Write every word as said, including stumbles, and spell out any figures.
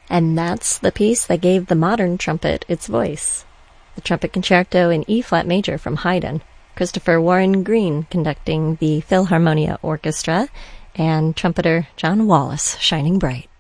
And that's the piece that gave the modern trumpet its voice. The Trumpet Concerto in E-flat major from Haydn. Christopher Warren Green conducting the Philharmonia Orchestra, and trumpeter John Wallace shining bright.